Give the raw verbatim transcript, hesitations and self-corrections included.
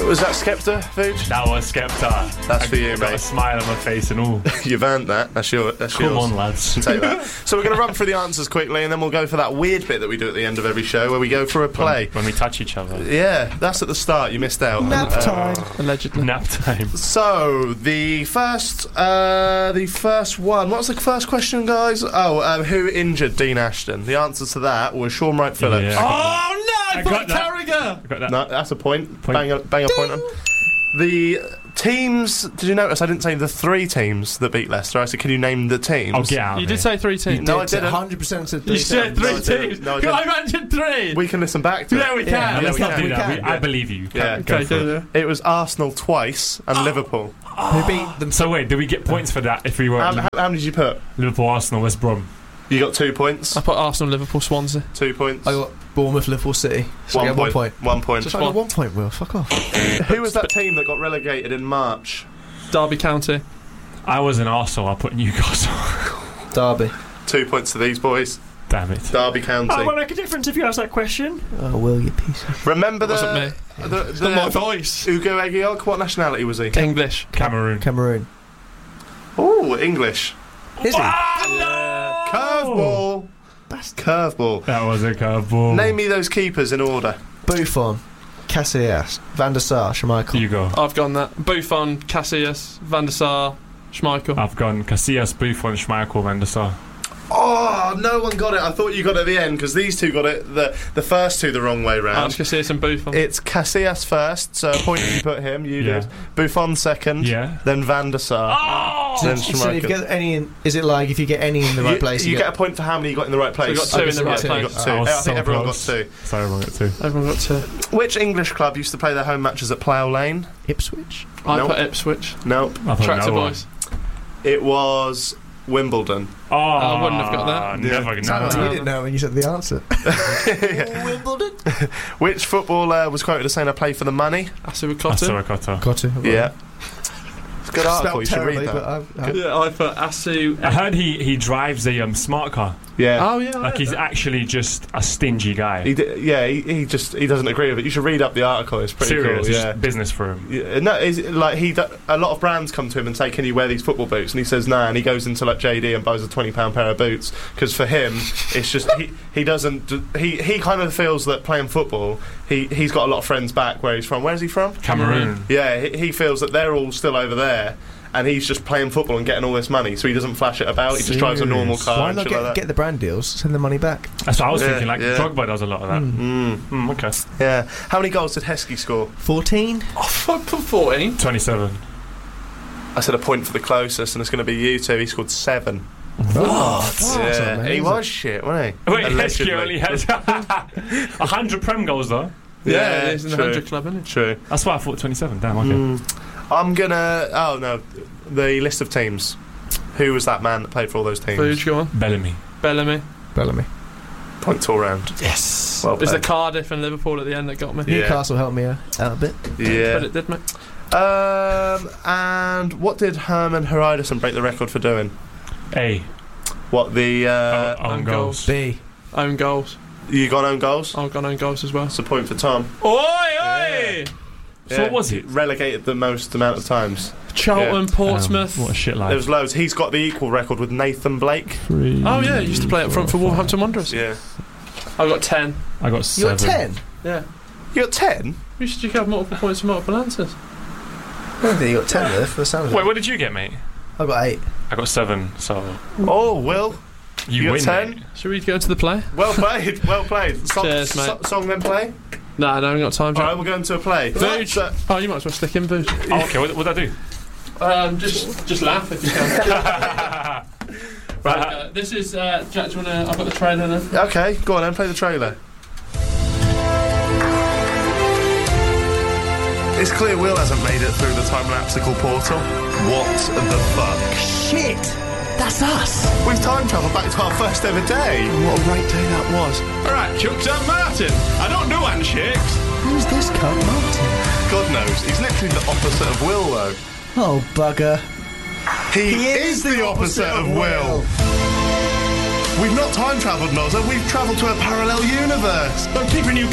Was that Skepta, Vooch? That was Skepta. That's I for you, got mate. a smile on my face and all. You've earned that. That's your. That's Come yours. on, lads. Take that. So we're going to run through the answers quickly, and then we'll go for that weird bit that we do at the end of every show, where we go for a play. When, when we touch each other. Yeah, that's at the start. You missed out. Nap Uh, time, allegedly. Nap time. So the first, uh, the first one. What was the first question, guys? Oh, um, who injured Dean Ashton? The answer to that was Sean Wright Phillips. Yeah. Oh no! I Paul got that. Carragher! I got that. No, that's a point. Point. Bang a, bang a point on. The teams. Did you notice I didn't say the three teams that beat Leicester? I said, can you name the teams? I'll get out. You of did here. say three teams. No, I did. didn't. one hundred percent said three You said teams. three No, I didn't. teams. No, I I didn't. mentioned three. We can listen back to Yeah, it. we can. Yeah, Let's we not can, do we that. can, We, I yeah. believe you. Yeah. Go Okay, for do it. that. It was Arsenal twice and Liverpool. Who beat them? So wait, do we get points for that if we were How, how, how many did you put? Liverpool, Arsenal, West Brom? You got two points. I put Arsenal, Liverpool, Swansea. Two points. I got Bournemouth, Liverpool, City. So one, I get point. one point. One point. Just I got one. one point, Will. Fuck off. Who was that team that got relegated in March? Derby County. I was in Arsenal. I put Newcastle. Derby. Two points to these boys. Damn it. Derby County. Oh, will make a difference if you ask that question. Oh, Will, you piece of... Remember the, Wasn't me. the, the, Not my voice. Ugo Egiog? What nationality was he? English. Cameroon. Cameroon. Oh, English. Is he? Ah, Curveball. Curveball. That was a curveball. Name me those keepers in order. Buffon. Casillas. Van der Sar. Schmeichel. You go. I've gone that. Buffon, Casillas, Van der Sar, Schmeichel. I've gone Casillas, Buffon, Schmeichel, Van der Sar. Oh, no one got it. I thought you got it at the end because these two got it the the first two the wrong way round. Alex Casillas and Buffon. It's Casillas first, so a point if you put him. You Yeah. did. Buffon second. Yeah. Then Van der Sar. Oh! Then So, so if you Schmeichel. get any in, is it like if you get any in the right you, place, you, you, get, a point for how many you got in the right place. you got two in the Yeah, right you place. got two. I was I think so everyone close. got two. So everyone got two. Everyone got two. Which English club used to play their home matches at Plough Lane? Ipswich. I Nope. put Ipswich. Nope. I thought Tractor no one. Boys. It was Wimbledon. Oh, I wouldn't have got that. Never. Yeah. No. Sounds like you didn't know when you said the answer. Wimbledon. Which footballer was quoted as saying, I play for the money? Asu That's Kotta. Sorokota. Got to. Yeah. It's a good article, you should read terribly, that. but I, I, Yeah, I put Asu. I heard he, he drives a um, smart car. Yeah. Oh yeah. Like he's actually just a stingy guy. He di- yeah, he, he just he doesn't agree with it. You should read up the article. It's pretty Serious. cool. It's Yeah. just business for him. Yeah, no, is like he. Do, a lot of brands come to him and say, "Can you wear these football boots?" And he says, "Nah." And he goes into like J D and buys a twenty pound pair of boots because for him, it's just he he doesn't d- he he kind of feels that playing football, he he's got a lot of friends back where he's from. Where's he from? Cameroon. Yeah, he, he feels that they're all still over there. And he's just playing football and getting all this money, so he doesn't flash it about. He just drives a normal Serious? car why and not shit get, like that. get the brand deals? Send the money back. That's what I was Yeah, thinking. Like yeah. Drogba does a lot of that. Mm, Mm, okay. yeah. How many goals did Heskey score? Fourteen. Oh, I put fourteen. Twenty-seven. I said a point for the closest, and it's going to be you two. He scored seven. What? Yeah, he was shit, wasn't he? Wait, Allegedly. Heskey only has a hundred prem goals though. Yeah, Yeah, it is in the true. hundred club, isn't it? True. That's why I thought twenty-seven. Damn. Okay. Mm. I'm gonna. Oh no, the list of teams. Who was that man that played for all those teams? Food, go on. Bellamy. Bellamy. Bellamy. Points all round. Yes. Well It was the played. Cardiff and Liverpool at the end that got me. Yeah. Newcastle helped me out a bit. Yeah. But it did, mate. Um. And what did Herman Hreiderson break the record for doing? A. What the? Uh, own own goals. B. Own goals. you got own goals. I've got own goals as well. That's a point for Tom. Oi, oi! So what was it? Relegated the most amount of times. Charlton, Portsmouth. Um, what a shit life. There was loads. He's got the equal record with Nathan Blake. Three. Oh yeah, he used to play up front for Wolverhampton Wanderers. Yeah. I've got ten. I got You seven. got ten. Yeah. You got ten. You should you have multiple points for multiple answers. I don't think you got ten there for the sound of Wait, it. what did you get, mate? I got eight. I got seven. So Oh, Will. you, You got win. ten? Mate. Should we go to the play? Well played. Well played. So- Cheers, mate. so- song then play. Nah, no, I haven't got time. All Jack. right, we're going to a play. Food. So- Oh, you might as well stick in booze. Oh, okay, what what did I do? Um, just just laugh if you can. Right. Uh, this is uh, Jack. Do you wanna? I've got the trailer then. Okay, go on then. Play the trailer. It's clear Will hasn't made it through the time-lapsical portal. What the fuck? Shit! That's us! We've time travelled back to our first ever day. What a great day that was. Alright, Chuck's I'm Martin. I don't do handshakes. Who's this cunt, Martin? God knows, he's literally the opposite of Will, though. Oh, bugger. He, is, the opposite of Will. We've not time travelled, Nozza. We've travelled to a parallel universe. I'm keeping you